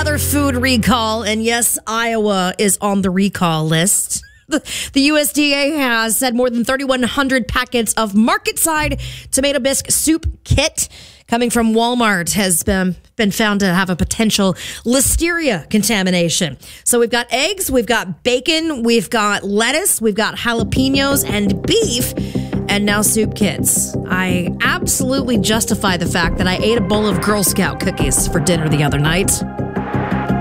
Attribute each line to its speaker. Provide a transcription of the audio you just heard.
Speaker 1: another food recall, and yes, Iowa is on the recall list. The USDA has said more than 3,100 packets of market-side tomato bisque soup kit coming from Walmart has been found to have a potential listeria contamination. So we've got eggs, we've got bacon, we've got lettuce, we've got jalapenos and beef, and now soup kits. I absolutely justify the fact that I ate a bowl of Girl Scout cookies for dinner the other night.